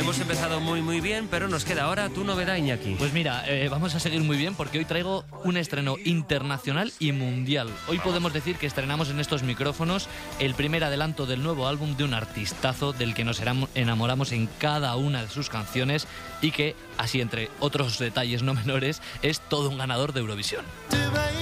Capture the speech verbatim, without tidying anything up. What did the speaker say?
hemos empezado muy muy bien, pero nos queda ahora tu novedad, Iñaki. Pues mira, eh, vamos a seguir muy bien porque hoy traigo un estreno internacional y mundial. Hoy podemos decir que estrenamos en estos micrófonos el primer adelanto del nuevo álbum de un artistazo del que nos enamoramos en cada una de sus canciones y que, así entre otros detalles no menores, es todo un ganador de Eurovisión.